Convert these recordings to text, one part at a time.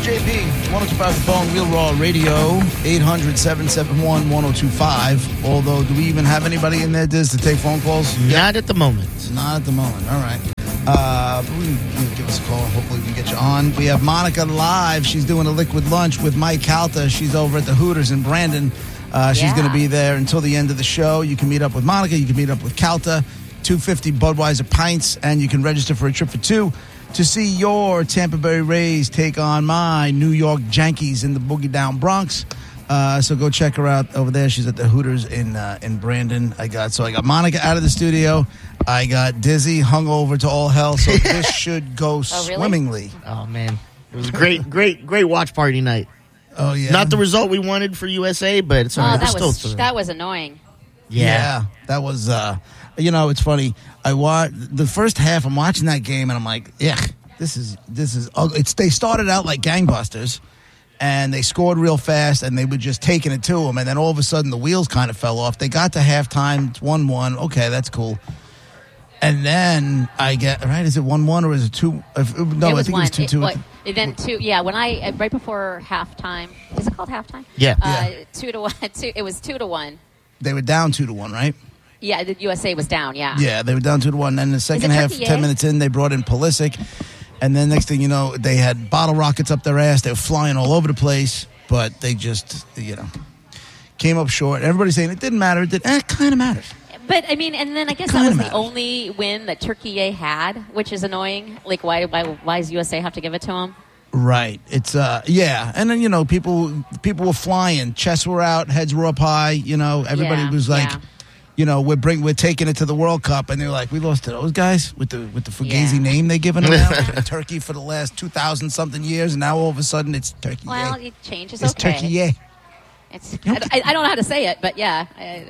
WJP, 102.5 The Bone, Real Raw Radio, 800-771-1025. Although, do we even have anybody in there, Diz, to take phone calls? Not at the moment. Not at the moment. All right. But we can give us a call. Hopefully we can get you on. We have Monica live. She's doing a liquid lunch with Mike Calta. She's over at the Hooters in Brandon. She's going to be there until the end of the show. You can meet up with Monica. You can meet up with Calta. $2.50 Budweiser pints, and you can register for a trip for two to see your Tampa Bay Rays take on my New York Yankees in the Boogie Down Bronx. So go check her out over there. She's at the Hooters in Brandon. I got Monica out of the studio. I got Dizzy hungover to all hell. So this should go swimmingly. Oh man, it was a great watch party night. Oh yeah, not the result we wanted for USA, but it's all right. That was annoying. Yeah, that was. It's funny. I watched the first half. I'm watching that game, and I'm like, yeah, this is ugly. They started out like gangbusters, and they scored real fast, and they were just taking it to them, and then all of a sudden the wheels kind of fell off. They got to halftime. It's 1-1. Okay, that's cool. And then I get right. Is it 1-1 or is it 2? I think it was 2-2. Then 2. Yeah, when right before halftime. Is it called halftime? Yeah. 2-1. It was 2-1. They were down 2-1, right? Yeah, the USA was down, yeah. Yeah, they were down 2-1. Then in the second half, 10 minutes in, they brought in Pulisic. And then next thing you know, they had bottle rockets up their ass. They were flying all over the place. But they just, came up short. Everybody's saying it didn't matter. It kind of matters. But, I mean, and then I guess that was the only win that Turkey had, which is annoying. Like, why does USA have to give it to them? Right. It's, yeah. And then, people were flying. Chests were out. Heads were up high. Everybody was like... Yeah. We're taking it to the World Cup, and they're like, we lost to those guys with the Fugazi name they given them now. It's been Turkey for the last 2,000 something years, and now all of a sudden it's Turkey. Well, it changes. It's okay. Turkey. Yeah. I don't know how to say it, but yeah,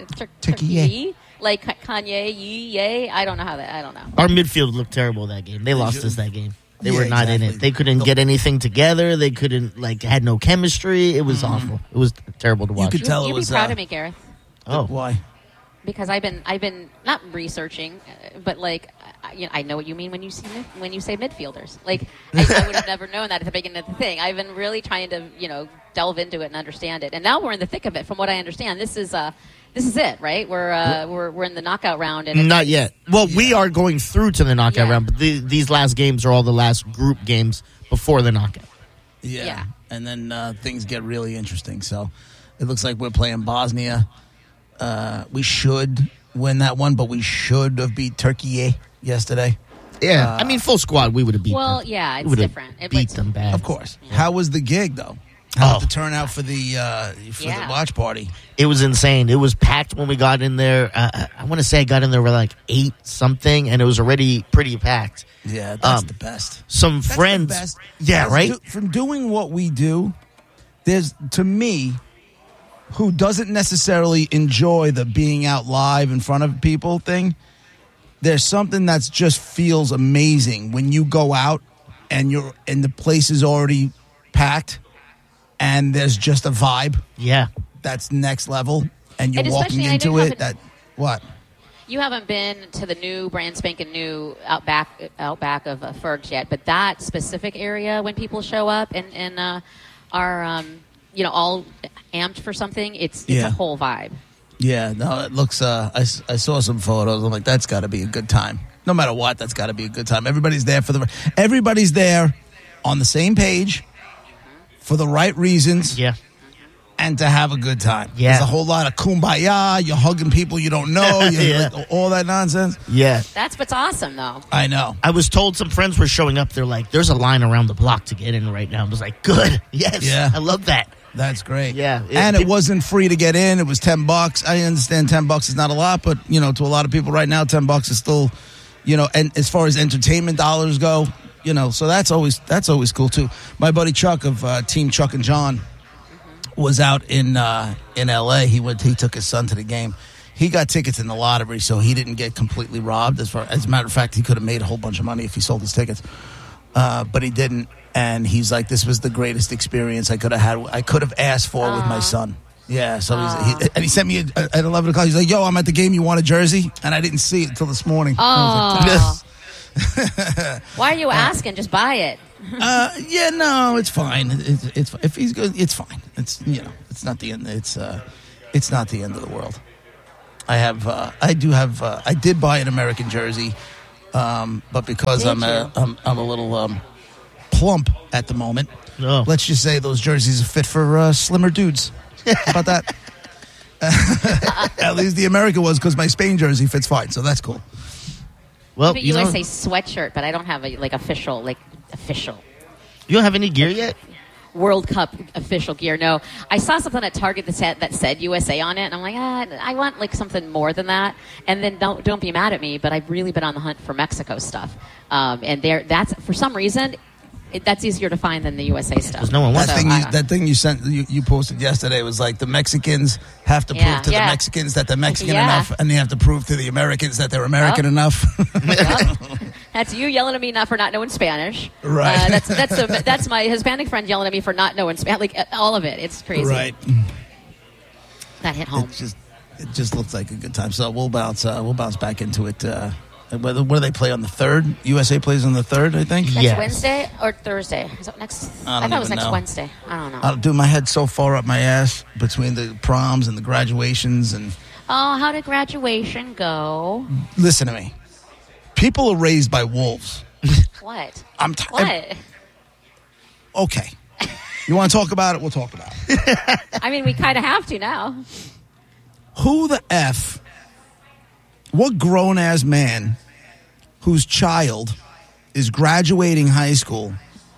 Turkey. Like Kanye, yay. I don't know how that. I don't know. Our midfield looked terrible that game. They lost us that game. They were not in it. They couldn't get anything together. They couldn't had no chemistry. It was awful. It was terrible to watch. You could tell it was. You'd be proud of me, Gareth. Oh, why? Because I've been not researching, but I know what you mean when you say midfielders. Like I would have never known that at the beginning of the thing. I've been really trying to delve into it and understand it, and now we're in the thick of it. From what I understand, this is it, right? We're in the knockout round, and not yet. Well, we are going through to the knockout round, but these last games are all the last group games before the knockout. Yeah. And then things get really interesting. So it looks like we're playing Bosnia. We should win that one, but we should have beat Turkey yesterday. Yeah, I mean, full squad, we would have beat them. Well, yeah, it's different. Beat them bad. Of course. Yeah. How was the gig, though? How was the turnout for the watch party? It was insane. It was packed when we got in there. I want to say I got in there with like 8 something, and it was already pretty packed. Yeah, that's the best. Some friends. The best. Yeah, right? From doing what we do, there's, to me, who doesn't necessarily enjoy the being out live in front of people thing, there's something that just feels amazing when you go out and the place is already packed and there's just a vibe. Yeah. That's next level, and you're walking into it. What? You haven't been to the new brand spanking new outback of Ferg's yet, but that specific area when people show up and are all amped for something, it's a whole vibe. Yeah, no, it looks, I saw some photos. I'm like, that's got to be a good time. No matter what, that's got to be a good time. Everybody's there everybody's there on the same page for the right reasons. Yeah. And to have a good time. Yeah. There's a whole lot of kumbaya. You're hugging people you don't know. All that nonsense. Yeah. That's what's awesome, though. I know. I was told some friends were showing up. They're like, there's a line around the block to get in right now. I was like, good. Yes. Yeah. I love that. That's great. Yeah. It wasn't free to get in. It was $10. I understand $10 is not a lot, but, to a lot of people right now, $10 is still, and as far as entertainment dollars go, so that's always cool, too. My buddy Chuck of Team Chuck and John was out in L.A. He took his son to the game. He got tickets in the lottery, so he didn't get completely robbed. As a matter of fact, he could have made a whole bunch of money if he sold his tickets, but he didn't. And he's like, "This was the greatest experience I could have had. I could have asked for with my son." Yeah, so he sent me at 11 o'clock. He's like, "Yo, I'm at the game. You want a jersey?" And I didn't see it until this morning. I was like, Why are you asking? Just buy it. Yeah, no, it's fine. It's if he's good, it's fine. It's it's not the end. It's not the end of the world. I did buy an American jersey, but because I'm a little plump at the moment. Oh. Let's just say those jerseys are fit for slimmer dudes. How about that? At least the America was, because my Spain jersey fits fine, so that's cool. Well, you say sweatshirt, but I don't have official. You don't have any gear yet? World Cup official gear. No, I saw something at Target that said USA on it, and I'm like, I want something more than that. And then don't be mad at me, but I've really been on the hunt for Mexico stuff, and that's for some reason. That's easier to find than the USA stuff. No one wants that thing you sent. You posted yesterday was like the Mexicans have to prove to the Mexicans that they're Mexican enough, and they have to prove to the Americans that they're American enough. That's you yelling at me for not knowing Spanish. Right. That's my Hispanic friend yelling at me for not knowing Spanish. Like all of it. It's crazy. Right. That hit home. It just looks like a good time. So we'll bounce back into it. What do they play on the 3rd? USA plays on the 3rd, I think. Next Wednesday or Thursday? Is it next? I thought it was next Wednesday. I don't know. Dude, my head's so far up my ass between the proms and the graduations and. Oh, how did graduation go? Listen to me. People are raised by wolves. What? What? Okay. You want to talk about it? We'll talk about it. I mean, we kind of have to now. Who the F? What grown-ass man whose child is graduating high school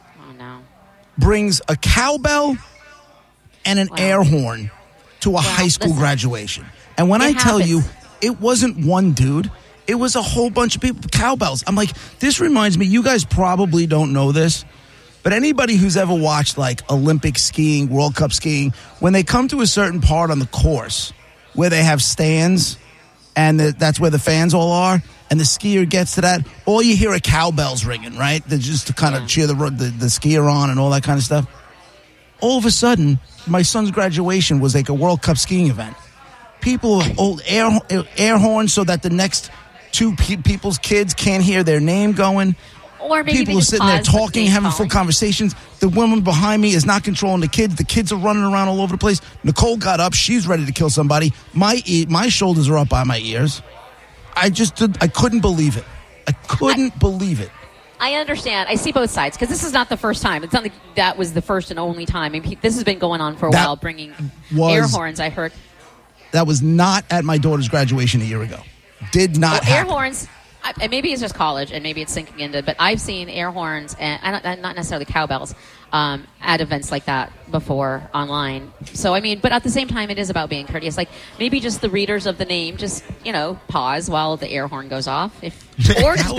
brings a cowbell and an air horn to a high school graduation? And when I tell you, it wasn't one dude. It was a whole bunch of people. Cowbells. I'm like, this reminds me, you guys probably don't know this, but anybody who's ever watched like Olympic skiing, World Cup skiing, when they come to a certain part on the course where they have stands, and that's where the fans all are, and the skier gets to that, all you hear are cowbells ringing, right? They're just to kind of cheer the skier on and all that kind of stuff. All of a sudden, my son's graduation was like a World Cup skiing event. People with old air horns so that the next two people's kids can't hear their name going. Or maybe people are sitting there talking, having full conversations. The woman behind me is not controlling the kids. The kids are running around all over the place. Nicole got up. She's ready to kill somebody. My shoulders are up by my ears. I couldn't believe it. I couldn't believe it. I understand. I see both sides, because this is not the first time. It's not like that was the first and only time. I mean, this has been going on for a while, bringing air horns, I heard. That was not at my daughter's graduation a year ago. Did not happen. Air horns... And maybe it's just college, and maybe it's sinking into. But I've seen air horns and not necessarily cowbells at events like that before online. So I mean, but at the same time, it is about being courteous. Like maybe just the readers of the name, just pause while the air horn goes off, or just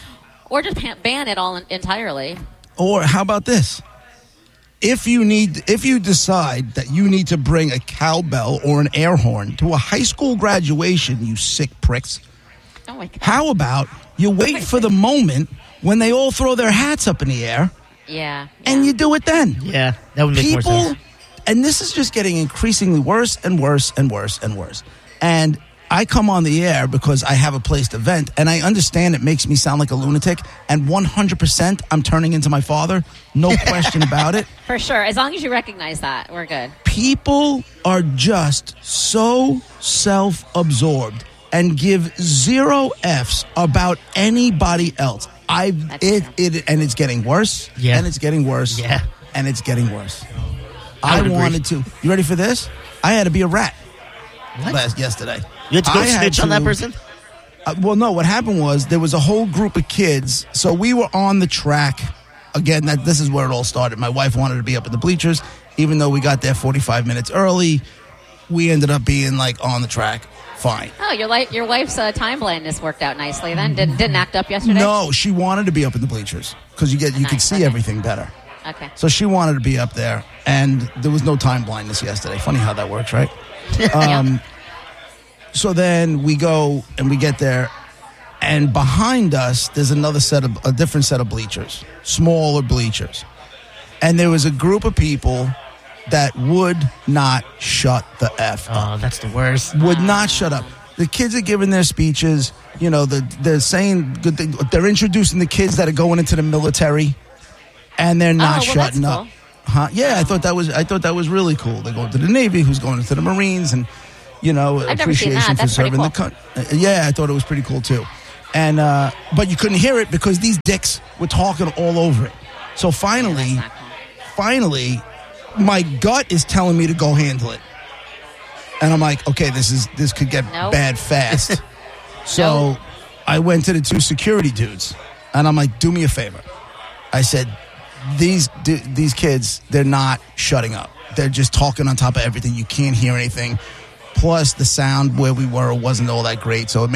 ban it all entirely. Or how about this? If you decide that you need to bring a cowbell or an air horn to a high school graduation, you sick pricks. Oh my God. How about you wait for the moment when they all throw their hats up in the air? Yeah. And you do it then. Yeah, that would make more sense. And this is just getting increasingly worse and worse and worse and worse. And I come on the air because I have a place to vent, and I understand it makes me sound like a lunatic, and 100% I'm turning into my father. No question about it. For sure. As long as you recognize that, we're good. People are just so self-absorbed and give 0 Fs about anybody else. And it's getting worse. Yeah. And it's getting worse. Yeah. And it's getting worse. I wanted to. You ready for this? I had to be a rat. Yesterday. You had to go snitch on that person? Well, no. What happened was there was a whole group of kids. So we were on the track. Again, this is where it all started. My wife wanted to be up at the bleachers. Even though we got there 45 minutes early, we ended up being like on the track. Fine. Oh, your wife's time blindness worked out nicely then. Didn't act up yesterday? No, she wanted to be up in the bleachers because you can see everything better. Okay. So she wanted to be up there, and there was no time blindness yesterday. Funny how that works, right? So then we go and we get there, and behind us there's a different set of bleachers, smaller bleachers, and there was a group of people that would not shut the F up. Oh, that's the worst. Would not shut up. The kids are giving their speeches. You know, they're saying good things. They're introducing the kids that are going into the military, and they're not shutting up. Cool. Huh? Yeah, I thought that was really cool. They're going to the Navy, who's going into the Marines, and appreciation for serving the country. Yeah, I thought it was pretty cool too. And but you couldn't hear it because these dicks were talking all over it. So finally, my gut is telling me to go handle it, and I'm like, okay, this could get bad fast. So I went to the two security dudes, and I'm like, do me a favor. I said, these kids, they're not shutting up. They're just talking on top of everything. You can't hear anything. Plus, the sound where we were wasn't all that great, so it